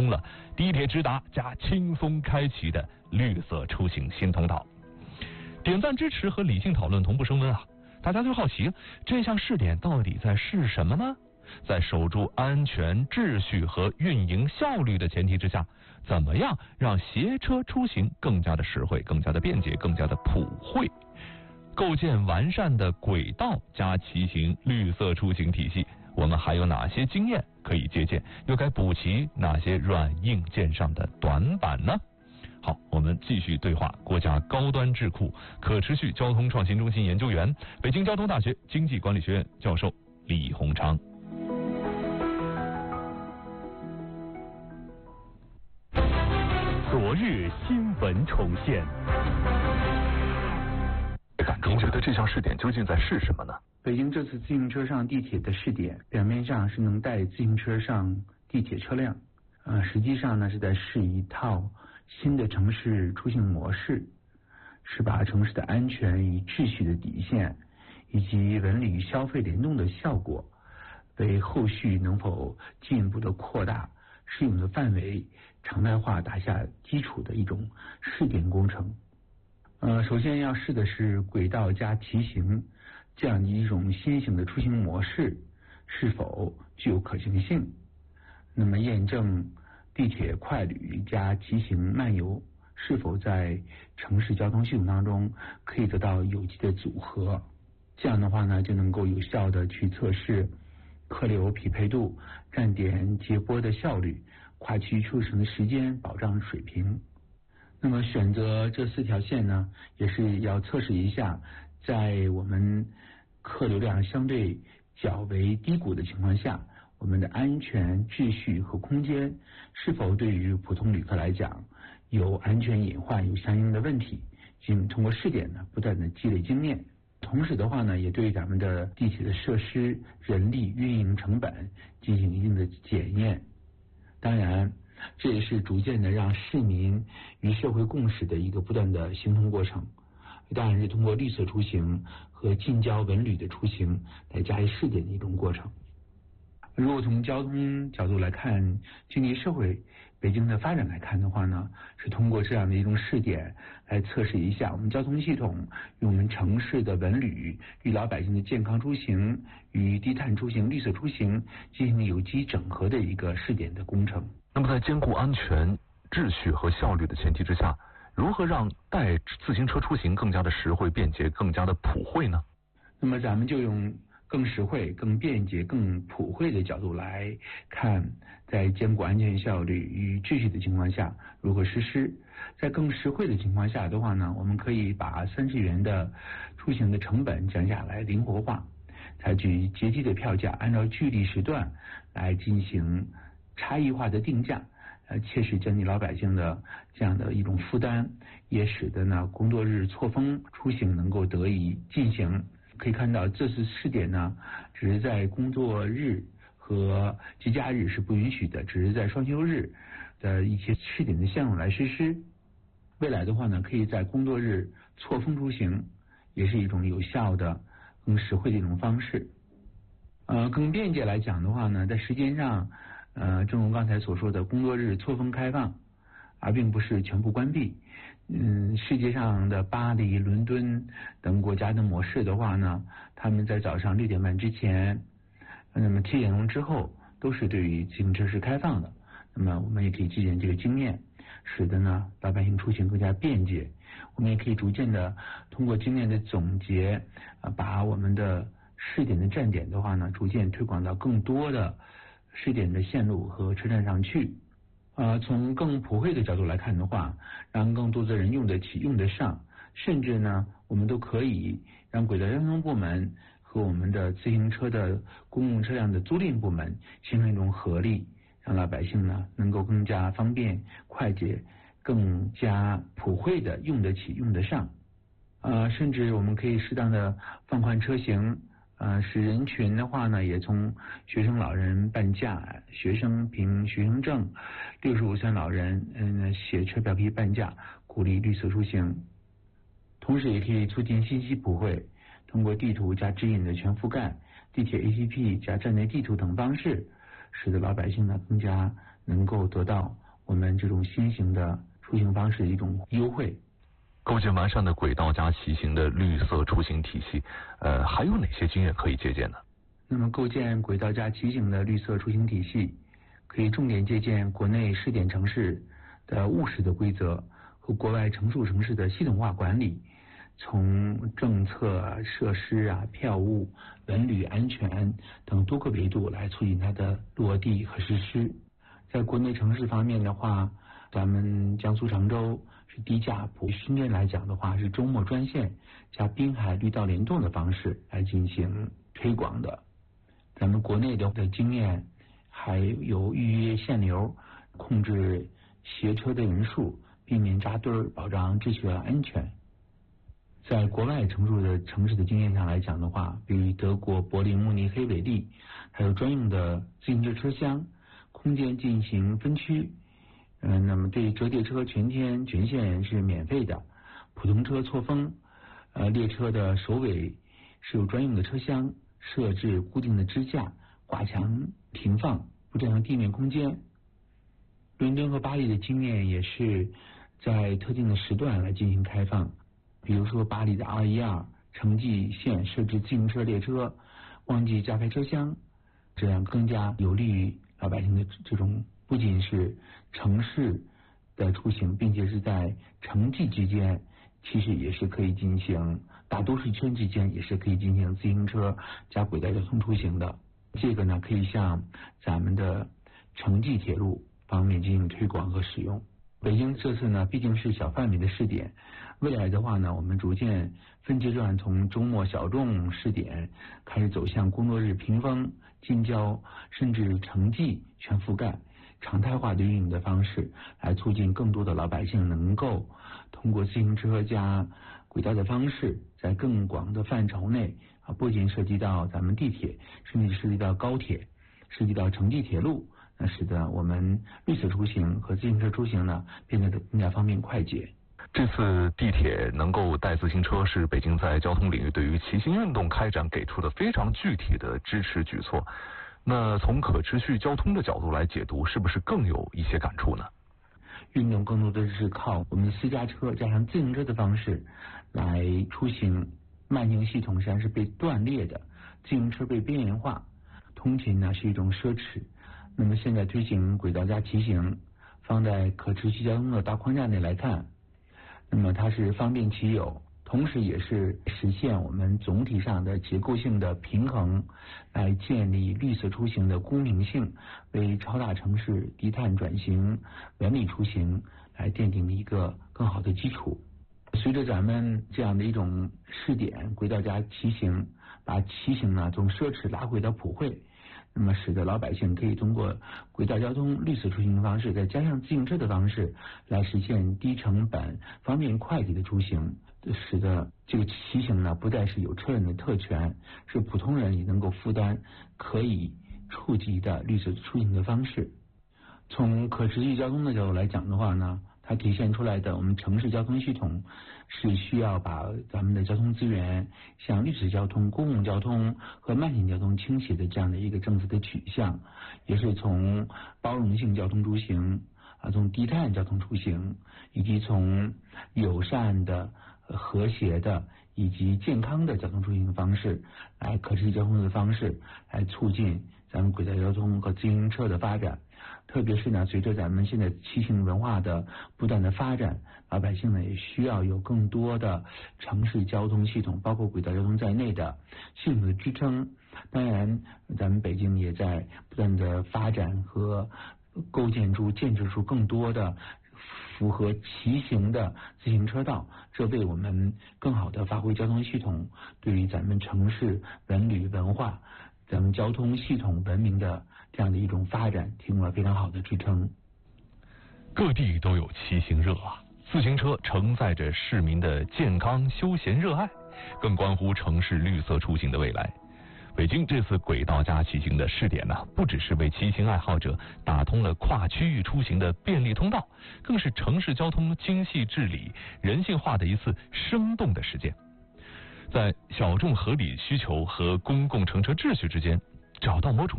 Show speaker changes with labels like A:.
A: 通了地铁直达加轻松开启的绿色出行新通道。点赞支持和理性讨论同步升温啊！大家就好奇，这项试点到底在试什么呢？在守住安全、秩序和运营效率的前提之下，怎么样让携车出行更加的实惠、更加的便捷、更加的普惠？构建完善的轨道加骑行绿色出行体系，我们还有哪些经验可以借鉴？又该补齐哪些软硬件上的短板呢？好，我们继续对话国家高端智库可持续交通创新中心研究员、北京交通大学经济管理学院教授李洪昌。
B: 昨日新闻重现。
A: 您觉得这项试点究竟在试什么呢？
C: 北京这次自行车上地铁的试点，表面上是能带自行车上地铁车辆，实际上呢是在试一套新的城市出行模式，是把城市的安全与秩序的底线，以及文旅消费联动的效果，为后续能否进一步的扩大适用的范围、常态化打下基础的一种试点工程。首先要试的是轨道加骑行这样的一种新型的出行模式是否具有可行性，那么验证地铁快旅加骑行漫游是否在城市交通系统当中可以得到有机的组合，这样的话呢就能够有效的去测试客流匹配度、站点接驳的效率、跨区出行的时间保障水平。那么选择这4条线呢，也是要测试一下，在我们客流量相对较为低谷的情况下，我们的安全、秩序和空间是否对于普通旅客来讲有安全隐患、有相应的问题，通过试点呢，不断的积累经验。同时的话呢，也对咱们的地铁的设施、人力、运营成本进行一定的检验。当然，这也是逐渐的让市民与社会共识的一个不断的形成过程。当然是通过绿色出行和近郊文旅的出行来加以试点的一种过程。如果从交通角度来看，经济社会北京的发展来看的话呢，是通过这样的一种试点来测试一下我们交通系统与我们城市的文旅与老百姓的健康出行与低碳出行、绿色出行进行有机整合的一个试点的工程。
A: 那么在兼顾安全、秩序和效率的前提之下，如何让带自行车出行更加的实惠、便捷、更加的普惠呢？
C: 那么咱们就用更实惠、更便捷、更普惠的角度来看，在兼顾安全效率与秩序的情况下如何实施。在更实惠的情况下的话呢，我们可以把30元的出行的成本降下来，灵活化，采取阶梯的票价，按照距离时段来进行差异化的定价，切实降低老百姓的这样的一种负担，也使得呢工作日错峰出行能够得以进行。可以看到这次试点呢，只是在工作日和节假日是不允许的，只是在双休日的一些试点的项目来实施。未来的话呢，可以在工作日错峰出行，也是一种有效的、更实惠的一种方式。更便捷来讲的话呢，在时间上，正如刚才所说的，工作日错峰开放，而并不是全部关闭。世界上的巴黎、伦敦等国家的模式的话呢，他们在早上6点半之前，那么7点钟之后都是对于自行车是开放的。那么我们也可以借鉴这个经验，使得呢老百姓出行更加便捷。我们也可以逐渐的通过经验的总结，把我们的试点的站点的话呢，逐渐推广到更多的试点的线路和车站上去。从更普惠的角度来看的话，让更多的人用得起、用得上，甚至呢，我们都可以让轨道交通部门和我们的自行车的公共车辆的租赁部门形成一种合力，让老百姓呢能够更加方便、快捷、更加普惠的用得起、用得上。甚至我们可以适当的放宽车型。使人群的话呢，也从学生老人半价、学生凭学生证、65岁老人写车票可以半价，鼓励绿色出行。同时也可以促进信息普惠，通过地图加指引的全覆盖、地铁 APP 加站内地图等方式，使得老百姓呢更加能够得到我们这种新型的出行方式的一种优惠。
A: 构建完善的轨道加骑行的绿色出行体系，还有哪些经验可以借鉴呢？
C: 那么构建轨道加骑行的绿色出行体系，可以重点借鉴国内试点城市的务实的规则和国外成熟城市的系统化管理，从政策、设施票务、文旅安全等多个维度来促进它的落地和实施。在国内城市方面的话，咱们江苏常州是低架谱，深圳来讲的话是周末专线加滨海绿道联动的方式来进行推广的。咱们国内的经验还有预约限流，控制携车的人数，避免扎堆儿，保障秩序和安全。在国外成熟的城市的经验上来讲的话，比如德国柏林、慕尼黑为例，还有专用的自行车车厢，空间进行分区。那么对折叠车全天全线是免费的，普通车错峰，列车的首尾是有专用的车厢，设置固定的支架，挂墙停放，不占用地面空间。伦敦和巴黎的经验也是在特定的时段来进行开放，比如说巴黎的212城际线设置自行车列车，旺季加开车厢，这样更加有利于老百姓的这种不仅是城市的出行，并且是在城际之间，其实也是可以进行大都市圈之间也是可以进行自行车加轨道交通出行的。这个呢，可以向咱们的城际铁路方面进行推广和使用。北京这次呢，毕竟是小范围的试点，未来的话呢，我们逐渐分阶段从周末小众试点开始走向工作日平峰、近郊甚至城际全覆盖常态化的运营的方式，来促进更多的老百姓能够通过自行车加轨道的方式，在更广的范畴内不仅涉及到咱们地铁，甚至涉及到高铁，涉及到城际铁路，那使得我们绿色出行和自行车出行呢变得更加方便快捷。
A: 这次地铁能够带自行车，是北京在交通领域对于骑行运动开展给出的非常具体的支持举措。那从可持续交通的角度来解读，是不是更有一些感触呢？
C: 运动更多的是靠我们私家车加上自行车的方式来出行，慢行系统实际上是被断裂的，自行车被边缘化，通勤呢是一种奢侈。那么现在推行轨道加骑行，放在可持续交通的大框架内来看，那么它是方便其有，同时也是实现我们总体上的结构性的平衡，来建立绿色出行的公平性，为超大城市低碳转型、文旅出行来奠定一个更好的基础。随着咱们这样的一种试点，轨道加骑行，把骑行呢从奢侈拉回到普惠，那么使得老百姓可以通过轨道交通绿色出行的方式，再加上自行车的方式，来实现低成本、方便快捷的出行，使得这个骑行呢不再是有车人的特权，是普通人也能够负担、可以触及的绿色出行的方式。从可持续交通的角度来讲的话呢，它体现出来的我们城市交通系统是需要把咱们的交通资源向绿色交通、公共交通和慢行交通倾斜的这样的一个政策的取向，也是从包容性交通出行从低碳交通出行，以及从友善的、和谐的以及健康的交通出行的方式，来可持续交通的方式，来促进咱们轨道交通和自行车的发展。特别是呢，随着咱们现在骑行文化的不断的发展，老百姓呢也需要有更多的城市交通系统，包括轨道交通在内的系统的支撑。当然，咱们北京也在不断的发展和建设出更多的符合骑行的自行车道，这为我们更好的发挥交通系统对于咱们城市文旅文化、咱们交通系统文明的这样的一种发展提供了非常好的支撑。
A: 各地都有骑行热自行车承载着市民的健康休闲热爱，更关乎城市绿色出行的未来。北京这次轨道加骑行的试点不只是为骑行爱好者打通了跨区域出行的便利通道，更是城市交通精细治理、人性化的一次生动的实践。在小众合理需求和公共乘车秩序之间找到某种